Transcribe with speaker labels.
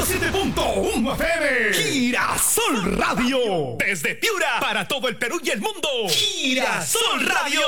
Speaker 1: 107.1 FM. Girasol Radio. Desde Piura para todo el Perú y el mundo. Girasol Radio.